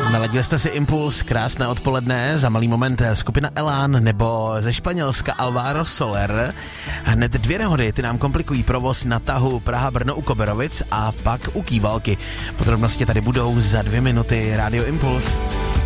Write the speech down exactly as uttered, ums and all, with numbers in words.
Naladili jste si Impuls, krásné odpoledne, za malý moment skupina Elán nebo ze Španělska Alvaro Soler. Hned dvě nehody, ty nám komplikují provoz na tahu Praha-Brno u Koberovic a pak u Kývalky. Podrobnosti tady budou za dvě minuty. Rádio Impuls.